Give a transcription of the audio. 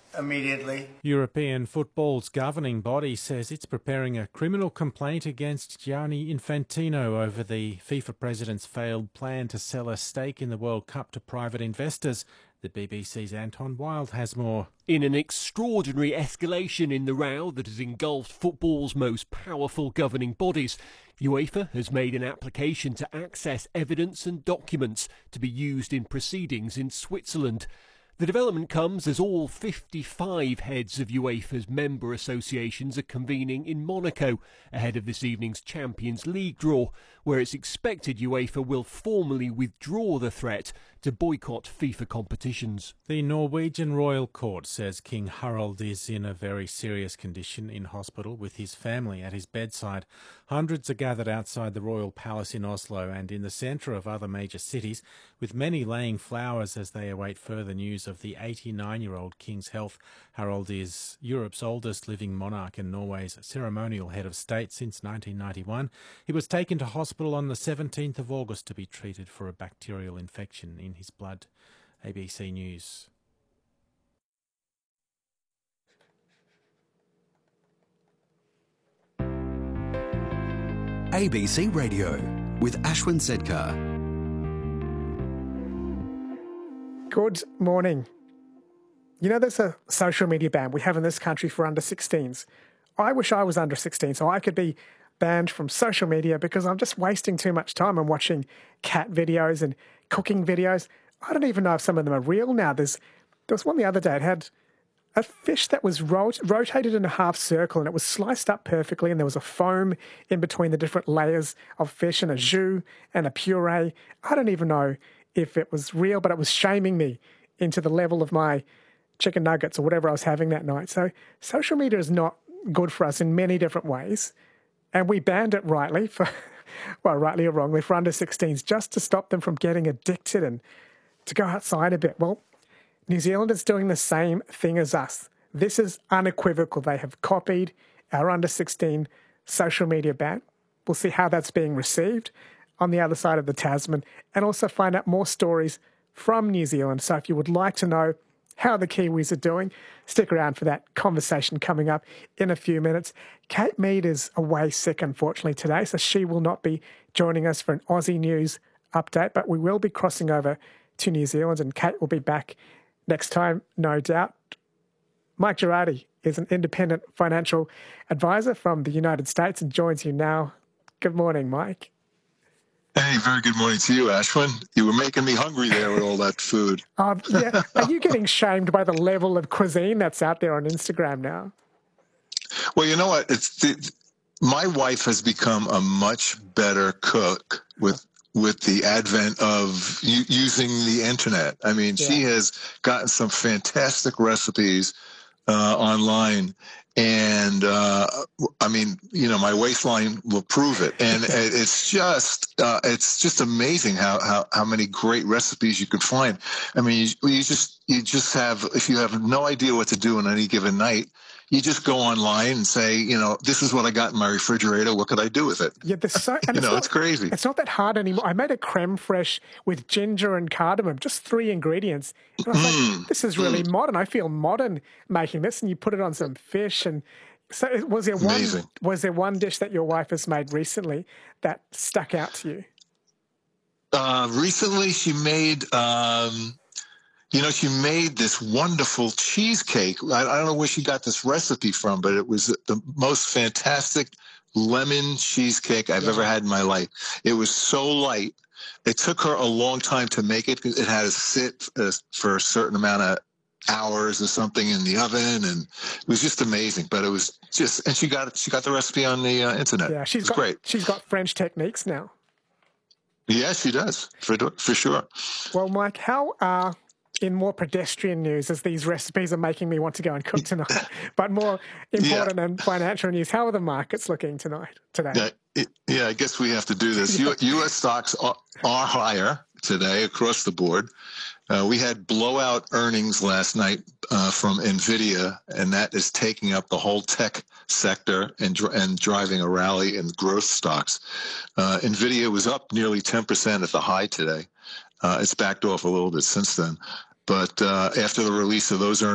immediately. European football's governing body says it's preparing a criminal complaint against Gianni Infantino over the FIFA president's failed plan to sell a stake in the World Cup to private investors. The BBC's Anton Wild has more. In an extraordinary escalation in the row that has engulfed football's most powerful governing bodies, UEFA has made an application to access evidence and documents to be used in proceedings in Switzerland. The development comes as all 55 heads of UEFA's member associations are convening in Monaco ahead of this evening's Champions League draw, where it's expected UEFA will formally withdraw the threat to boycott FIFA competitions. The Norwegian Royal Court says King Harald is in a very serious condition in hospital with his family at his bedside. Hundreds are gathered outside the Royal Palace in Oslo and in the centre of other major cities, with many laying flowers as they await further news of the 89-year-old King's health. Harald is Europe's oldest living monarch and Norway's ceremonial head of state since 1991. He was taken to hospital on the 17th of August to be treated for a bacterial infection in his blood. ABC News. ABC Radio with Ashwin Sedkar. Good morning. You know, there's a social media ban we have in this country for under 16s. I wish I was under 16 so I could be banned from social media because I'm just wasting too much time on watching cat videos and cooking videos. I don't even know if some of them are real now. There was one the other day. It had a fish that was rotated in a half circle and it was sliced up perfectly, and there was a foam in between the different layers of fish and a jus and a puree. I don't even know if it was real, but it was shaming me into the level of my chicken nuggets or whatever I was having that night. So social media is not good for us in many different ways. And we banned it rightly rightly or wrongly, for under 16s, just to stop them from getting addicted and to go outside a bit. Well, New Zealand is doing the same thing as us. This is unequivocal. They have copied our under 16 social media ban. We'll see how that's being received on the other side of the Tasman, and also find out more stories from New Zealand. So if you would like to know how the Kiwis are doing, stick around for that conversation coming up in a few minutes. Kate Mead is away sick, unfortunately, today, so she will not be joining us for an Aussie News update, but we will be crossing over to New Zealand, and Kate will be back next time, no doubt. Mike Girardi is an independent financial advisor from the United States and joins you now. Good morning, Mike. Hey, very good morning to you, Ashwin. You were making me hungry there with all that food. Yeah. Are you getting shamed by the level of cuisine that's out there on Instagram now? Well, you know what? My wife has become a much better cook with the advent of using the internet. I mean, she has gotten some fantastic recipes online. And I mean, you know, my waistline will prove it. And it's just amazing how many great recipes you could find. I mean, you just have, if you have no idea what to do on any given night, you just go online and say, you know, this is what I got in my refrigerator. What could I do with it? Yeah, it's crazy. It's not that hard anymore. I made a creme fraiche with ginger and cardamom, just 3 ingredients. And I was like, this is really modern. I feel modern making this. And you put it on some fish. And so was there one dish that your wife has made recently that stuck out to you? Recently, she made... she made this wonderful cheesecake. I don't know where she got this recipe from, but it was the most fantastic lemon cheesecake I've ever had in my life. It was so light. It took her a long time to make it because it had to sit for a certain amount of hours or something in the oven, and it was just amazing. But it was just, and she got the recipe on the internet. Yeah, great. She's got French techniques now. Yeah, she does, for sure. Well, Mike, how are... in more pedestrian news, as these recipes are making me want to go and cook tonight, but more important and financial news, how are the markets looking today? Yeah, I guess we have to do this. U.S. stocks are higher today across the board. We had blowout earnings last night from NVIDIA, and that is taking up the whole tech sector and driving a rally in growth stocks. NVIDIA was up nearly 10% at the high today. It's backed off a little bit since then. But after the release of those earnings,